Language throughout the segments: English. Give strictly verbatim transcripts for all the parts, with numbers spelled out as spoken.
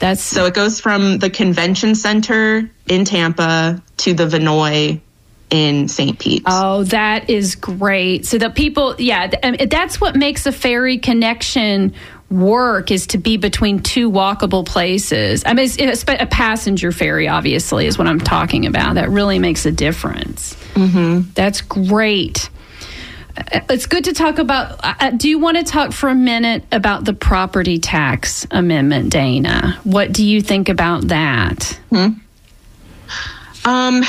That's so it goes from the convention center in Tampa to the Vinoy in Saint Pete. Oh, that is great. So the people, yeah, that's what makes a ferry connection work, is to be between two walkable places. I mean, it's, it's a passenger ferry, obviously, is what I'm talking about. That really makes a difference. Mm-hmm. That's great. It's good to talk about. Uh, do you want to talk for a minute about the property tax amendment, Dana? What do you think about that? Hmm. Um,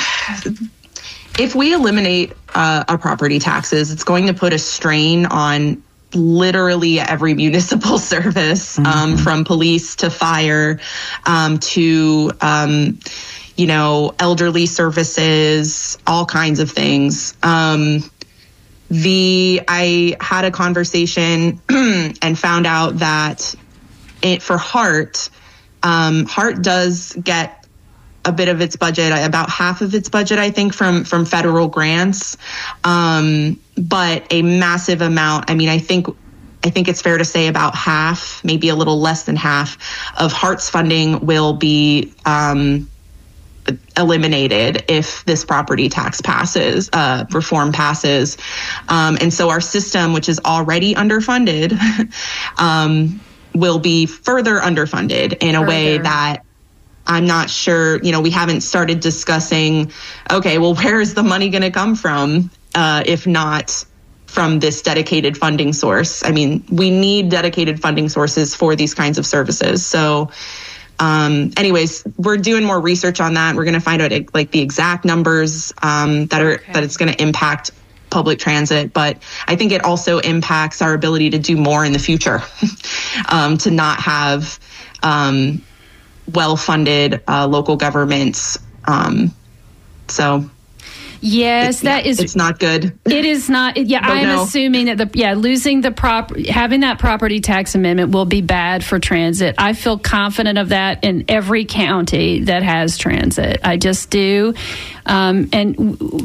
if we eliminate uh, our property taxes, it's going to put a strain on literally every municipal service, mm-hmm. um, from police to fire, um, to um, you know, elderly services, all kinds of things. Um, The I had a conversation and found out that it for HART, um, HART does get a bit of its budget, about half of its budget, I think, from from federal grants, um, but a massive amount. I mean, I think I think it's fair to say about half, maybe a little less than half, of HART's funding will be Um, eliminated if this property tax passes, uh, reform passes. Um, and so our system, which is already underfunded, um, will be further underfunded in a further. way that I'm not sure, you know, we haven't started discussing, okay, well, where is the money going to come from, uh, if not from this dedicated funding source? I mean, we need dedicated funding sources for these kinds of services. So, Um, anyways, we're doing more research on that. We're going to find out like the exact numbers um, that are okay. that it's going to impact public transit. But I think it also impacts our ability to do more in the future, um, to not have um, well-funded uh, local governments. Um, so. Yes, it's, that yeah, is. It's not good. It is not. Yeah, oh, I'm no. assuming that the yeah losing the prop having that property tax amendment will be bad for transit. I feel confident of that in every county that has transit. I just do, um, and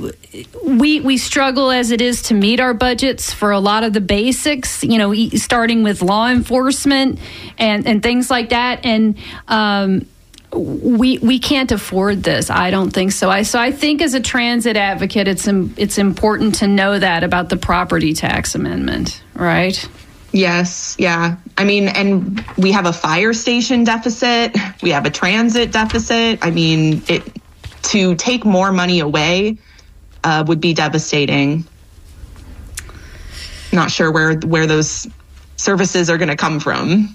we we struggle as it is to meet our budgets for a lot of the basics. You know, starting with law enforcement and and things like that, and. Um, We we can't afford this. I don't think so. I so I think as a transit advocate, it's it's important to know that about the property tax amendment, right? Yes, yeah. I mean, and we have a fire station deficit. We have a transit deficit. I mean, it to take more money away uh, would be devastating. Not sure where where those services are going to come from.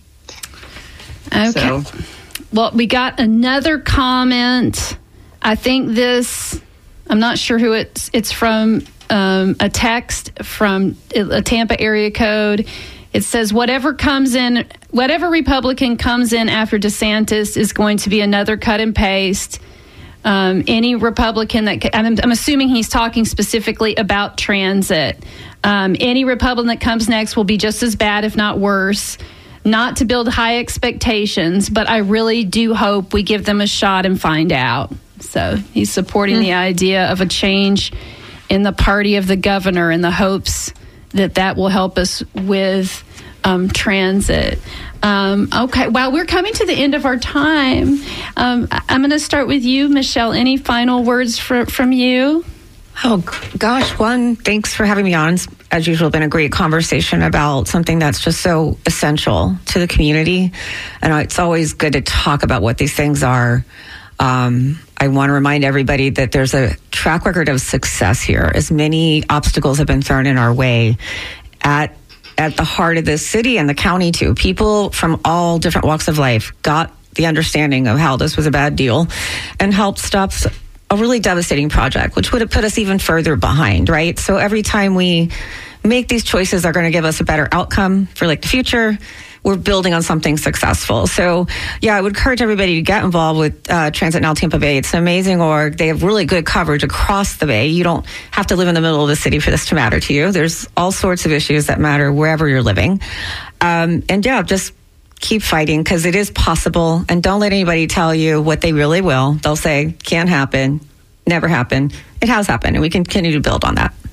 Okay. So. Well, we got another comment. I think this, I'm not sure who it's, it's from, um, a text from a Tampa area code. It says, whatever comes in, whatever Republican comes in after DeSantis is going to be another cut and paste. Um, any Republican that, I'm, I'm assuming he's talking specifically about transit. Um, any Republican that comes next will be just as bad, if not worse. Not to build high expectations, but I really do hope we give them a shot and find out. So he's supporting mm-hmm. the idea of a change in the party of the governor in the hopes that that will help us with um, transit. Um, okay, well, we're coming to the end of our time. Um, I'm going to start with you, Michelle. Any final words for, from you? Oh, gosh, one, thanks for having me on. It's, as usual, been a great conversation about something that's just so essential to the community. And it's always good to talk about what these things are. Um, I want to remind everybody that there's a track record of success here. As many obstacles have been thrown in our way at at the heart of this city and the county, too. People from all different walks of life got the understanding of how this was a bad deal and helped stop a really devastating project, which would have put us even further behind, right? So every time we make these choices that are going to give us a better outcome for like the future, we're building on something successful. So yeah, I would encourage everybody to get involved with uh, Transit Now Tampa Bay. It's an amazing org. They have really good coverage across the Bay. You don't have to live in the middle of the city for this to matter to you. There's all sorts of issues that matter wherever you're living. Um, and yeah, just keep fighting because it is possible. And don't let anybody tell you what they really will. They'll say, can't happen, never happen. It has happened, and we can continue to build on that.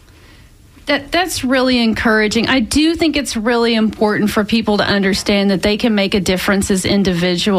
That that's really encouraging. I do think it's really important for people to understand that they can make a difference as individuals.